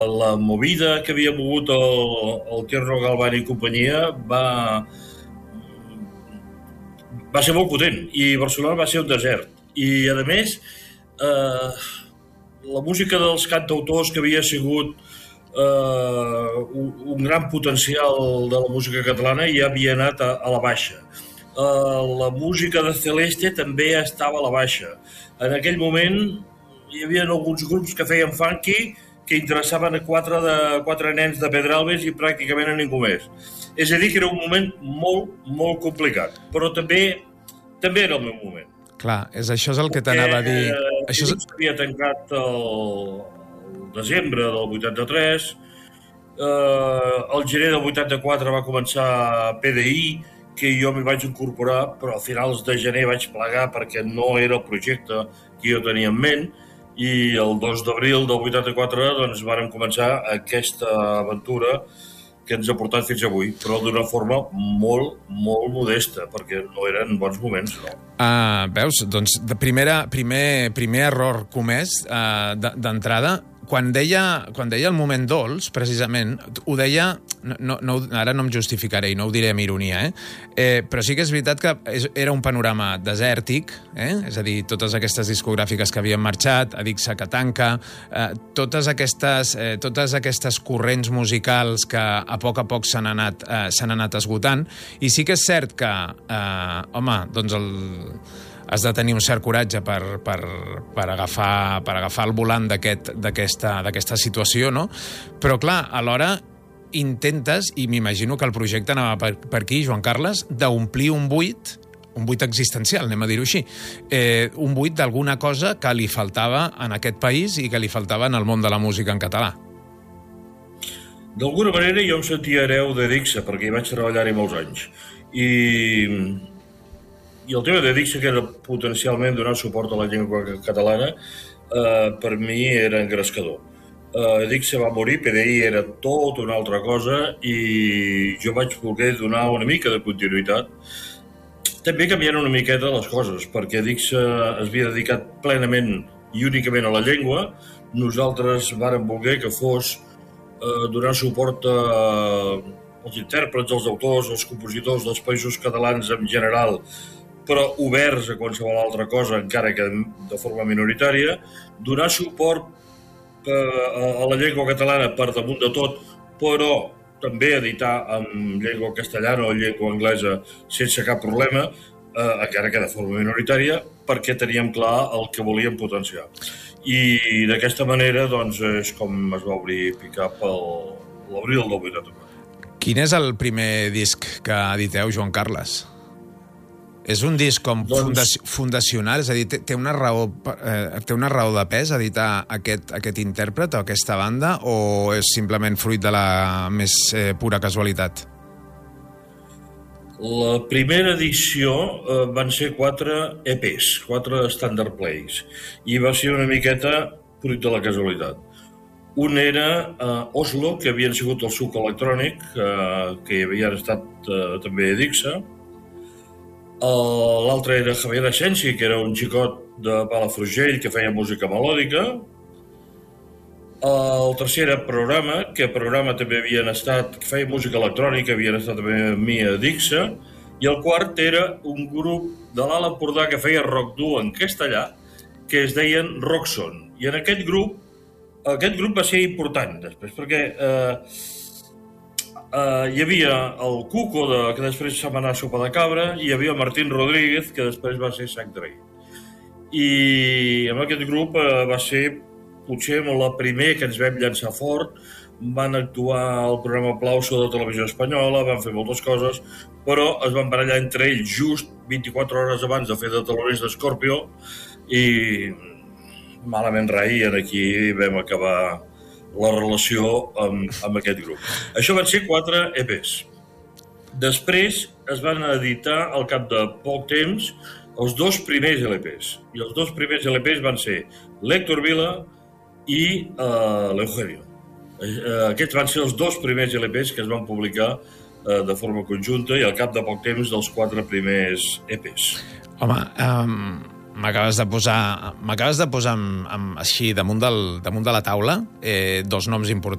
La movida que havia mogut el Tierno Galván i companyia va ser molt potent, i Barcelona va ser un desert. I, a més, la música dels cantautors, que havia sigut un gran potencial de la música catalana, ja havia anat a la baixa. La música de Celeste també estava a la baixa. En aquell moment hi havia alguns grups que feien funky que interessaven a quatre nens de Pedralbes i pràcticament a ningú més. És a dir, que era un moment molt, molt complicat, però també era el meu moment. Clar, això és el que t'anava a dir. Això s'havia tancat el desembre del 83, el gener del 84 va començar PDI, que jo m'hi vaig incorporar, però a finals de gener vaig plegar perquè no era el projecte que jo tenia en ment, i el 2 d'abril del 84 doncs vàrem començar aquesta aventura que ens ha portat fins avui, però d'una forma molt, molt modesta, perquè no eren bons moments, no? Veus? Doncs primer error comès d'entrada. Quan deia el moment dolç, precisament, ho deia, ara no em justificaré i no ho diré amb ironia, però sí que és veritat que era un panorama desèrtic, és a dir, totes aquestes discogràfiques que havien marxat, Adixa que tanca, totes aquestes corrents musicals que a poc s'han anat esgotant, i sí que és cert que, doncs has de tenir un cert coratge per agafar el volant d'aquesta situació, no? Però, clar, alhora intentes, i m'imagino que el projecte anava per aquí, Joan Carles, d'omplir un buit existencial, anem a dir-ho així, un buit d'alguna cosa que li faltava en aquest país i que li faltava en el món de la música en català. D'alguna manera jo em sentia hereu d'Adixa, perquè hi vaig treballar-hi molts anys. I el tema d'Adixa, que era potencialment donar suport a la llengua catalana, per mi era engrescador. Adixa va morir, PDI era tot una altra cosa, i jo vaig voler donar una mica de continuïtat, també canviant una miqueta les coses, perquè Adixa es havia dedicat plenament i únicament a la llengua. Nosaltres vàrem voler que fos donar suport als intèrprets, als autors, als compositors dels països catalans en general, però oberts a qualsevol altra cosa, encara que de forma minoritària, donar suport a la llengua catalana per damunt de tot, però també editar en llengua castellana o llengua anglesa sense cap problema, encara que de forma minoritària, perquè teníem clar el que volíem potenciar. I d'aquesta manera doncs, és com es va obrir Pick-up l'abril del 84. Quin és el primer disc que editeu, Joan Carles? És un disc com fundacional, és a dir, té una raó de pes editar aquest intèrpret o aquesta banda, o és simplement fruit de la més pura casualitat? La primera edició van ser 4 EPs, 4 standard plays, i va ser una miqueta fruit de la casualitat. Un era Oslo, que havien sigut el suc electrònic, que hi havien estat també Adixa. L'altre era Javier Asensi, que era un xicot de Palafrugell que feia música melòdica. El tercer era Programa, que Programa també havien estat, que feia música electrònica, havien estat també amb mi a Adixa. I el quart era un grup de l'Alt Empordà que feia rock dur en castellà, que es deien Rockson. I en aquest grup va ser important després, perquè hi havia el Cuco, que després se'n va anar a Sopa de Cabra, i hi havia Martín Rodríguez, que després va ser Sac Drey. I amb aquest grup va ser potser el primer que ens vam llançar fort. Van actuar al programa Aplauso de Televisió Espanyola, van fer moltes coses, però es van barallar entre ells just 24 hores abans de fer de taloners d'Escorpio, i malament rai, aquí vam acabar la relació amb aquest grup. Això van ser 4 EPs. Després es van editar al cap de poc temps els 2 primers LPs. I els 2 primers LPs van ser l'Héctor Vila i l'Eugenio. Aquests van ser els 2 primers LPs que es van publicar de forma conjunta i al cap de poc temps dels 4 primers EPs. Home, M'acabes de posar així damunt de la taula dos noms importants